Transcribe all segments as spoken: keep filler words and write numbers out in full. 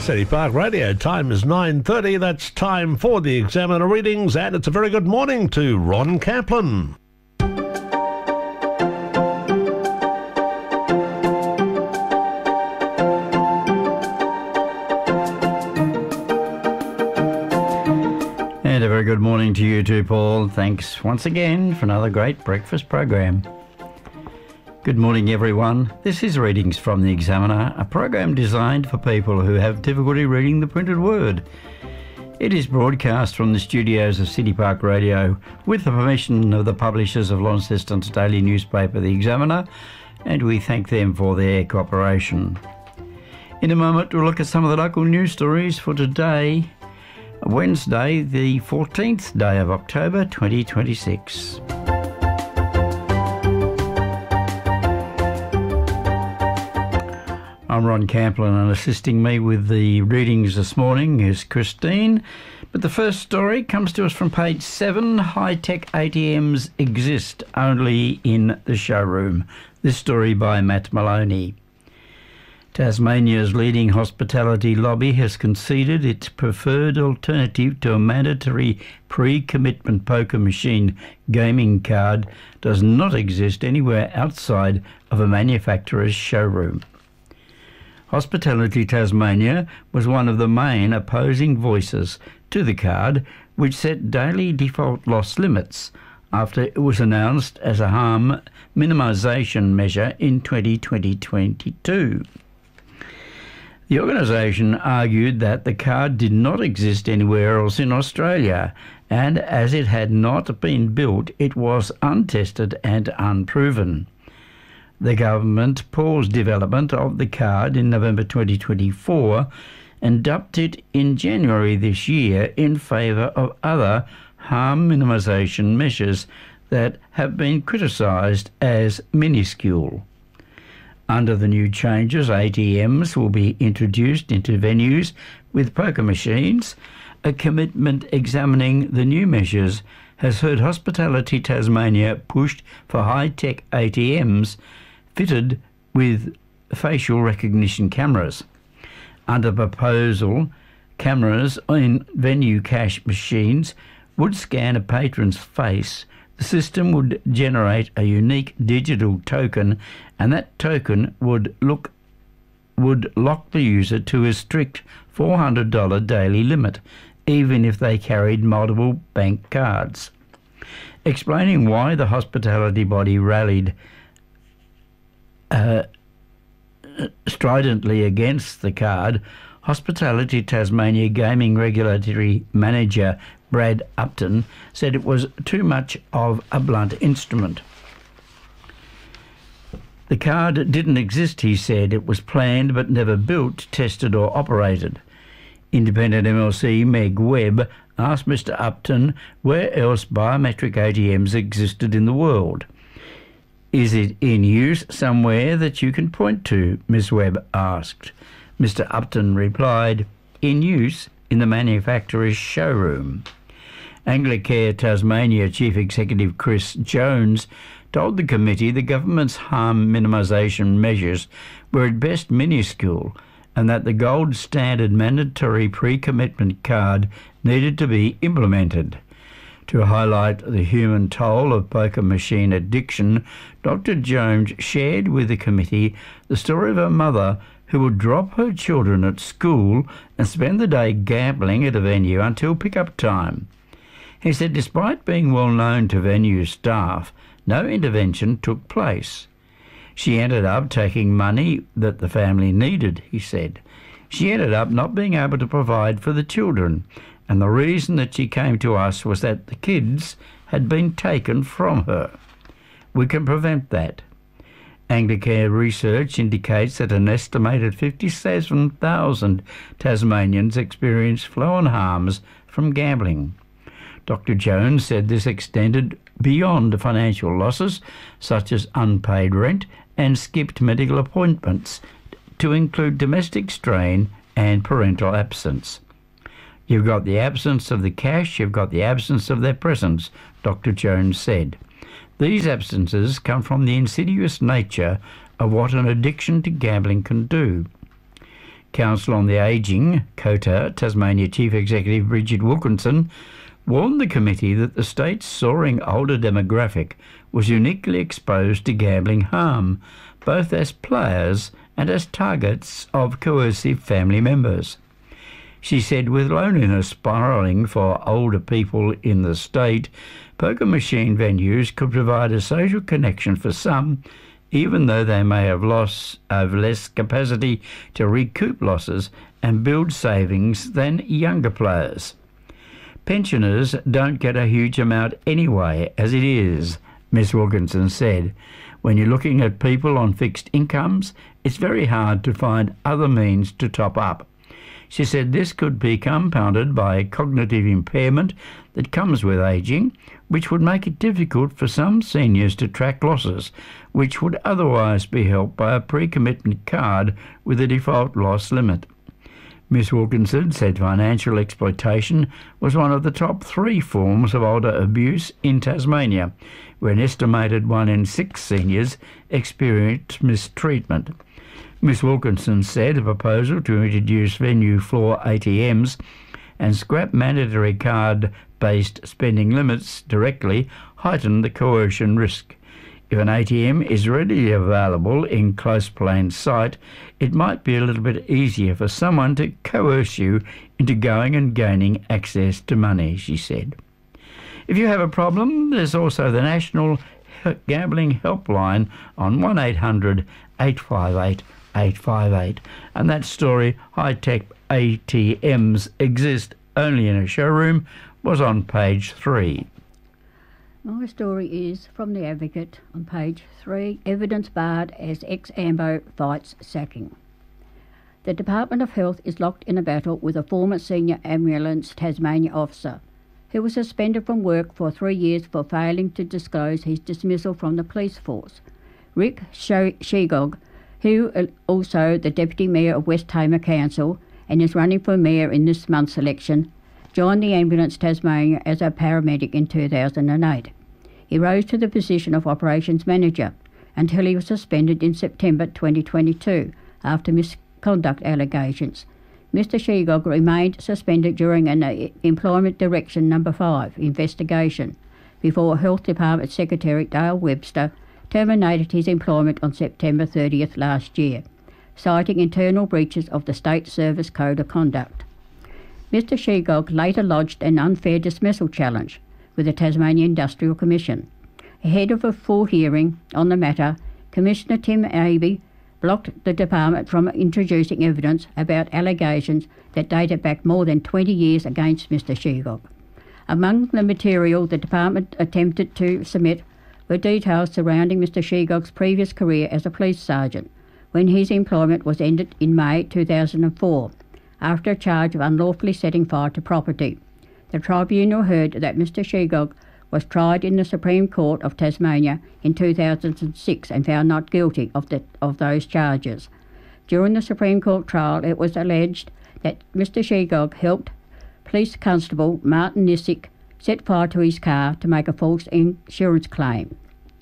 City Park Radio. Time is nine thirty. That's time for the Examiner readings, and it's a very good morning to Ron Kaplan. And a very good morning to you too, Paul. Thanks once again for another great breakfast program. Good morning, everyone. This is Readings from the Examiner, a program designed for people who have difficulty reading the printed word. It is broadcast from the studios of City Park Radio with the permission of the publishers of Launceston's daily newspaper, The Examiner, and we thank them for their cooperation. In a moment, we'll look at some of the local news stories for today, Wednesday, the fourteenth day of October, twenty twenty-six. I'm Ron Kaplan, and assisting me with the readings this morning is Christine. But the first story comes to us from page seven. High-tech A T Ms exist only in the showroom. This story by Matt Maloney. Tasmania's leading hospitality lobby has conceded its preferred alternative to a mandatory pre-commitment poker machine gaming card does not exist anywhere outside of a manufacturer's showroom. Hospitality Tasmania was one of the main opposing voices to the card, which set daily default loss limits after it was announced as a harm minimisation measure in twenty twenty-two. The organisation argued that the card did not exist anywhere else in Australia, and as it had not been built, it was untested and unproven. The government paused development of the card in November twenty twenty-four and dumped it in January this year in favour of other harm minimisation measures that have been criticised as minuscule. Under the new changes, A T Ms will be introduced into venues with poker machines. A commitment examining the new measures has heard Hospitality Tasmania pushed for high-tech A T Ms fitted with facial recognition cameras. Under proposal, cameras in venue cash machines would scan a patron's face. The system would generate a unique digital token, and that token would look would lock the user to a strict four hundred dollars daily limit, even if they carried multiple bank cards. Explaining why the hospitality body rallied Uh, stridently against the card, Hospitality Tasmania Gaming Regulatory Manager Brad Upton said it was too much of a blunt instrument. The card didn't exist, he said. It was planned but never built, tested or operated. Independent M L C Meg Webb asked Mister Upton where else biometric A T Ms existed in the world. Is it in use somewhere that you can point to? Miz Webb asked. Mister Upton replied, in use in the manufacturer's showroom. Anglicare Tasmania Chief Executive Chris Jones told the committee the government's harm minimisation measures were at best minuscule and that the gold standard mandatory pre-commitment card needed to be implemented. To highlight the human toll of poker machine addiction, Doctor Jones shared with the committee the story of a mother who would drop her children at school and spend the day gambling at a venue until pick-up time. He said despite being well known to venue staff, no intervention took place. She ended up taking money that the family needed, he said. She ended up not being able to provide for the children, and the reason that she came to us was that the kids had been taken from her. We can prevent that. Anglicare research indicates that an estimated fifty-seven thousand Tasmanians experience flow-on harms from gambling. Doctor Jones said this extended beyond financial losses, such as unpaid rent and skipped medical appointments, to include domestic strain and parental absence. You've got the absence of the cash, you've got the absence of their presence, Doctor Jones said. These absences come from the insidious nature of what an addiction to gambling can do. Council on the Ageing, COTA, Tasmania Chief Executive Bridget Wilkinson, warned the committee that the state's soaring older demographic was uniquely exposed to gambling harm, both as players and as targets of coercive family members. She said with loneliness spiralling for older people in the state, poker machine venues could provide a social connection for some, even though they may have lost have less capacity to recoup losses and build savings than younger players. Pensioners don't get a huge amount anyway, as it is, Miss Wilkinson said. When you're looking at people on fixed incomes, it's very hard to find other means to top up. She said this could be compounded by cognitive impairment that comes with ageing, which would make it difficult for some seniors to track losses, which would otherwise be helped by a pre-commitment card with a default loss limit. Miss Wilkinson said financial exploitation was one of the top three forms of older abuse in Tasmania, where an estimated one in six seniors experienced mistreatment. Miss Wilkinson said a proposal to introduce venue floor A T Ms and scrap mandatory card-based spending limits directly heighten the coercion risk. If an A T M is readily available in close plain sight, it might be a little bit easier for someone to coerce you into going and gaining access to money, she said. If you have a problem, there's also the National Gambling Helpline on one eight hundred eight five eight eight five eight. And that story, high-tech A T Ms exist only in a showroom, was on page three. My story is from The Advocate on page three, evidence barred as ex-Ambo fights sacking. The Department of Health is locked in a battle with a former senior Ambulance Tasmania officer who was suspended from work for three years for failing to disclose his dismissal from the police force. Rick Shegog, who is also the Deputy Mayor of West Tamar Council and is running for Mayor in this month's election, joined the Ambulance Tasmania as a paramedic in two thousand eight. He rose to the position of Operations Manager until he was suspended in September twenty twenty-two after misconduct allegations. Mister Shegog remained suspended during an uh, Employment Direction Number five investigation before Health Department Secretary Dale Webster terminated his employment on September thirtieth last year, citing internal breaches of the State Service Code of Conduct. Mister Shegog later lodged an unfair dismissal challenge with the Tasmania Industrial Commission. Ahead of a full hearing on the matter, Commissioner Tim Abbey blocked the department from introducing evidence about allegations that dated back more than twenty years against Mister Shegog. Among the material the department attempted to submit were details surrounding Mister Shegog's previous career as a police sergeant, when his employment was ended in May two thousand four, after a charge of unlawfully setting fire to property. The tribunal heard that Mister Shegog was tried in the Supreme Court of Tasmania in two thousand six and found not guilty of, the, of those charges. During the Supreme Court trial, it was alleged that Mister Shegog helped Police Constable Martin Nissick set fire to his car to make a false insurance claim.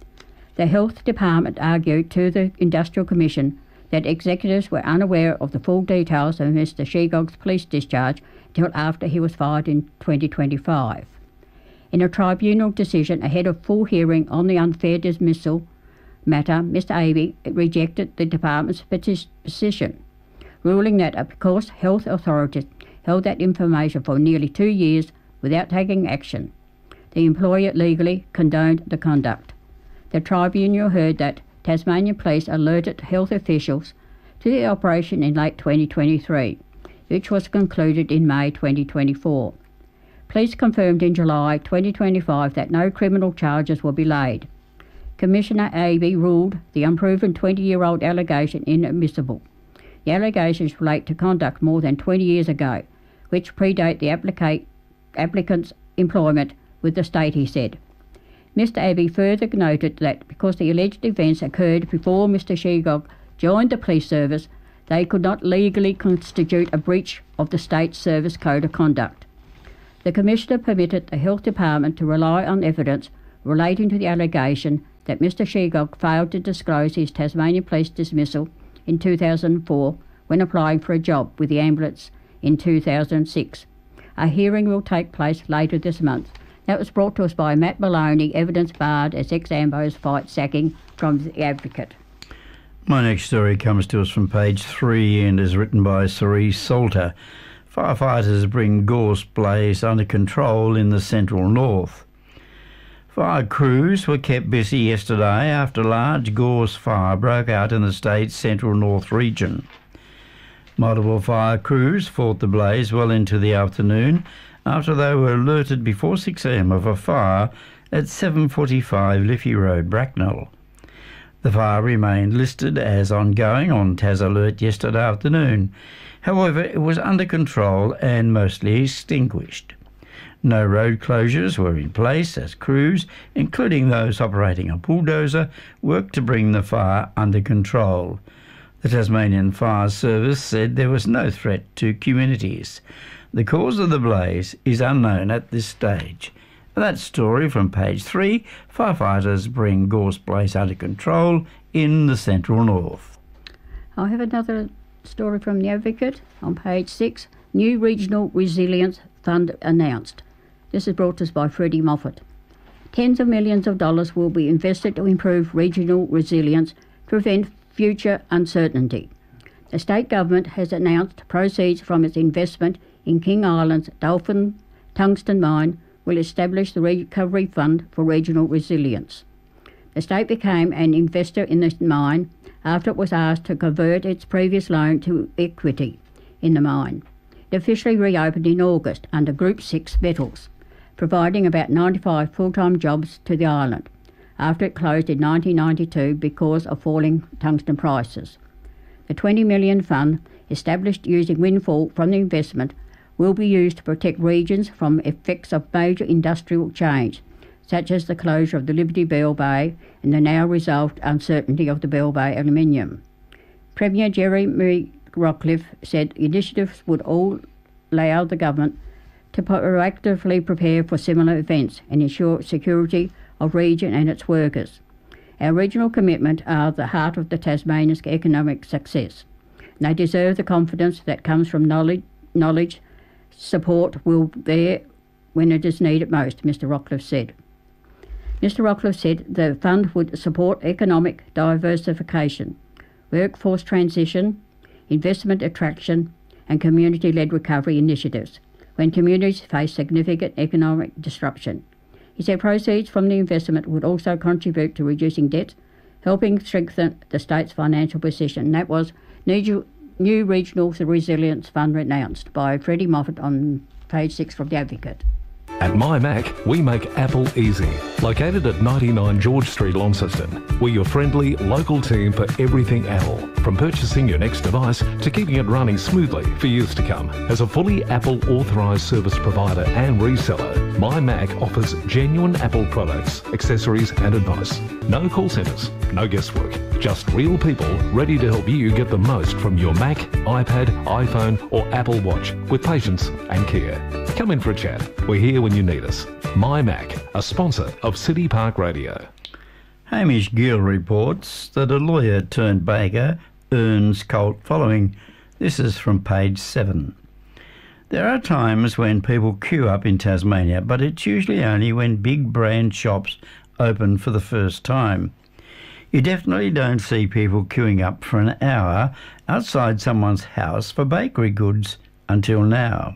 The Health Department argued to the Industrial Commission that executives were unaware of the full details of Mister Shegog's police discharge until after he was fired in twenty twenty-five. In a tribunal decision ahead of full hearing on the unfair dismissal matter, Mister Abbey rejected the department's position, ruling that because health authorities held that information for nearly two years without taking action, the employer legally condoned the conduct. The tribunal heard that Tasmanian Police alerted health officials to the operation in late twenty twenty-three, which was concluded in May twenty twenty-four. Police confirmed in July twenty twenty-five that no criminal charges will be laid. Commissioner Abbey ruled the unproven twenty-year-old allegation inadmissible. The allegations relate to conduct more than twenty years ago, which predate the applica- applicant's employment with the state, he said. Mister Abbey further noted that because the alleged events occurred before Mister Shegog joined the police service, they could not legally constitute a breach of the State Service Code of Conduct. The Commissioner permitted the Health Department to rely on evidence relating to the allegation that Mister Shegog failed to disclose his Tasmanian Police dismissal in two thousand four when applying for a job with the ambulance in two thousand six. A hearing will take place later this month. That was brought to us by Matt Maloney, evidence barred as ex-Ambos fight sacking, from The Advocate. My next story comes to us from page three and is written by Cerise Salter. Firefighters bring gorse blaze under control in the central north. Fire crews were kept busy yesterday after a large gorse fire broke out in the state's central north region. Multiple fire crews fought the blaze well into the afternoon after they were alerted before six a m of a fire at seven forty-five Liffey Road, Bracknell. The fire remained listed as ongoing on Tas Alert yesterday afternoon. However, it was under control and mostly extinguished. No road closures were in place as crews, including those operating a bulldozer, worked to bring the fire under control. The Tasmanian Fire Service said there was no threat to communities. The cause of the blaze is unknown at this stage. That story from page three. Firefighters bring gorse blaze under control in the central north. I have another story from The Advocate on page six. New Regional Resilience Fund announced. This is brought to us by Freddie Moffat. Tens of millions of dollars will be invested to improve regional resilience to prevent future uncertainty. The state government has announced proceeds from its investment in King Island's Dolphin Tungsten Mine will establish the Recovery Fund for Regional Resilience. The state became an investor in this mine after it was asked to convert its previous loan to equity in the mine. It officially reopened in August under Group six Metals, providing about ninety-five full-time jobs to the island, after it closed in nineteen ninety-two because of falling tungsten prices. The twenty million dollars fund, established using windfall from the investment, will be used to protect regions from effects of major industrial change, such as the closure of the Liberty Bell Bay and the now resolved uncertainty of the Bell Bay aluminium. Premier Jeremy Rockliff said initiatives would all allow the government to proactively prepare for similar events and ensure security of region and its workers. Our regional commitment are the heart of the Tasmanian's economic success. And they deserve the confidence that comes from knowledge, knowledge support will be there when it is needed most, Mr Rockliff said. Mr Rockliff said the fund would support economic diversification, workforce transition, investment attraction and community-led recovery initiatives when communities face significant economic disruption. He said proceeds from the investment would also contribute to reducing debt, helping strengthen the state's financial position. That was New, New Regional Resilience Fund announced by Freddie Moffat on page six from The Advocate. At MyMac, we make Apple easy. Located at ninety-nine George Street, Launceston, we're your friendly, local team for everything Apple. From purchasing your next device to keeping it running smoothly for years to come. As a fully Apple authorised service provider and reseller, MyMac offers genuine Apple products, accessories and advice. No call centres, no guesswork. Just real people ready to help you get the most from your Mac, iPad, iPhone or Apple Watch with patience and care. Come in for a chat. We're here when you need us. MyMac, a sponsor of City Park Radio. Hamish Gill reports that a lawyer turned baker earns cult following. This is from page seven. There are times when people queue up in Tasmania, but it's usually only when big brand shops open for the first time. You definitely don't see people queuing up for an hour outside someone's house for bakery goods until now.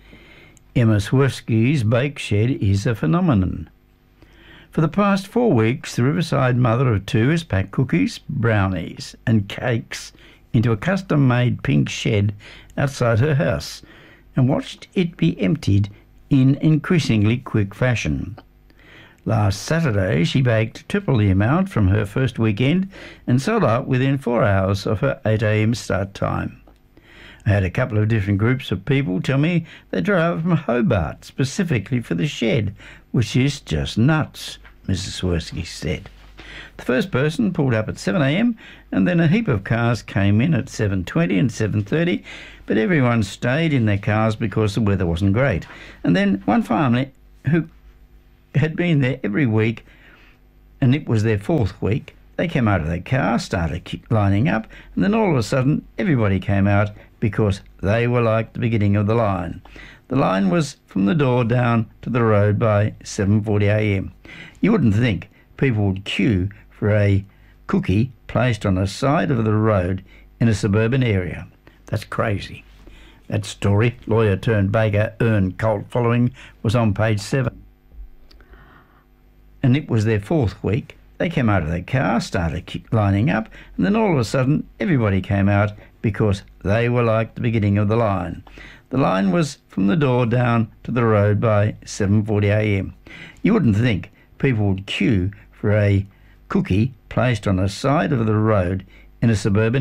Emma Swirsky's bake shed is a phenomenon. For the past four weeks, the Riverside mother of two has packed cookies, brownies and cakes into a custom-made pink shed outside her house and watched it be emptied in increasingly quick fashion. Last Saturday, she baked triple the amount from her first weekend and sold out within four hours of her eight a m start time. I had a couple of different groups of people tell me they drove from Hobart specifically for the shed, which is just nuts, Missus Swirsky said. The first person pulled up at seven a m and then a heap of cars came in at seven twenty and seven thirty, but everyone stayed in their cars because the weather wasn't great. And then one family who had been there every week, and it was their fourth week, They came out of their car, started ki- lining up, and then all of a sudden everybody came out because they were like the beginning of the line. The line was from the door down to the road by seven forty a m. You wouldn't think people would queue for a cookie placed on the side of the road in a suburban area. That's crazy. That story, lawyer turned baker earned cult following, was on page seven. And it was their fourth week. They came out of their car, started ki- lining up, and then all of a sudden everybody came out because they were like the beginning of the line. The line was from the door down to the road by seven forty a m. You wouldn't think people would queue for a cookie placed on the side of the road in a suburban